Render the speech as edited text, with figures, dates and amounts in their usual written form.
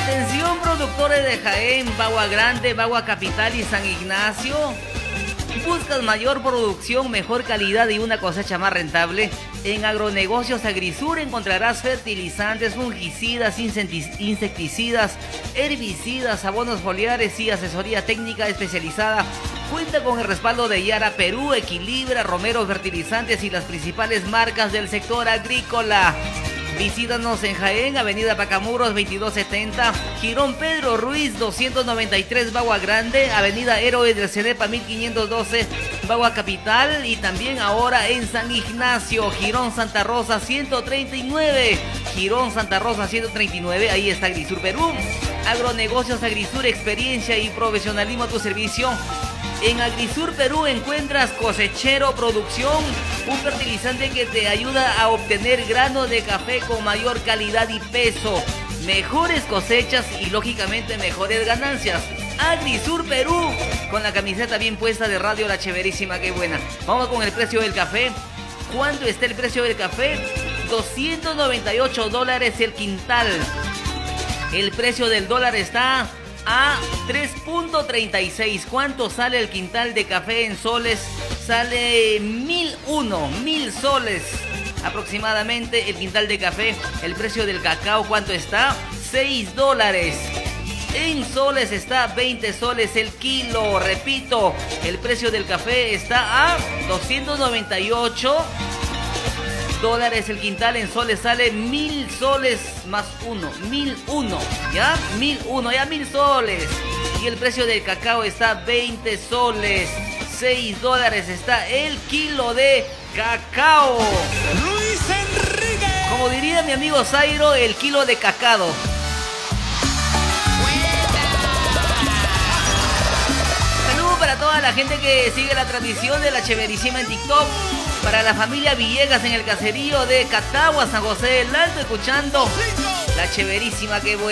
Atención productores de Jaén, Bagua Grande, Bagua Capital y San Ignacio. ¿Buscas mayor producción, mejor calidad y una cosecha más rentable? En Agronegocios Agrisur encontrarás fertilizantes, fungicidas, insecticidas, herbicidas, abonos foliares y asesoría técnica especializada. Cuenta con el respaldo de Yara Perú, Equilibra, Romero Fertilizantes y las principales marcas del sector agrícola. Visítanos en Jaén, Avenida Pacamuros 2270, Girón Pedro Ruiz 293, Bagua Grande, Avenida Héroes del Cenepa 1512, Bagua Capital, y también ahora en San Ignacio, Girón Santa Rosa 139, Girón Santa Rosa 139, ahí está Agrisur Perú. Agronegocios Agrisur, experiencia y profesionalismo a tu servicio. En Agrisur Perú encuentras Cosechero Producción, un fertilizante que te ayuda a obtener grano de café con mayor calidad y peso, mejores cosechas y lógicamente mejores ganancias. Agrisur Perú, con la camiseta bien puesta de Radio La Cheverísima, qué buena. Vamos con el precio del café. ¿Cuánto está el precio del café? $298 el quintal. El precio del dólar está a 3.36. ¿Cuánto sale el quintal de café en soles? Sale 1.000 soles aproximadamente el quintal de café. El precio del cacao, ¿cuánto está? $6. En soles está 20 soles el kilo. Repito, el precio del café está a 298 dólares el quintal. En soles sale 1.000 soles más 1, 1.001, ¿ya? 1.001, ya 1.000 soles. Y el precio del cacao está 20 soles, $6 está el kilo de cacao. Luis Enrique. Como diría mi amigo Zairo, el kilo de cacado. Saludos para toda la gente que sigue la transmisión de La Cheverísima en TikTok. Para la familia Villegas en el caserío de Catagua, San José del Alto, escuchando La Cheverísima, qué bueno.